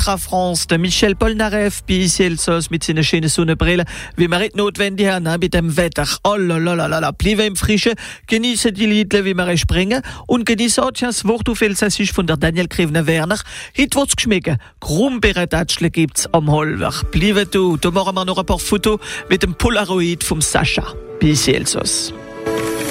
à France, der Michel Polnareff, bis Elsass mit seiner schönen Sonnenbrille, wie man nicht notwendig haben, mit dem Wetter. Oh la la la la, bleiben im Frischen, genießen die Liedle, wie man springen und genießen auch das Wort auf Elsassisch von der Daniel Krivner-Werner. Heute wird's geschmecken. Grumbeerentatschle gibt's am Holwer. Bleiben du, da machen wir noch ein paar Fotos mit dem Polaroid vom Sascha. Bis Elsass.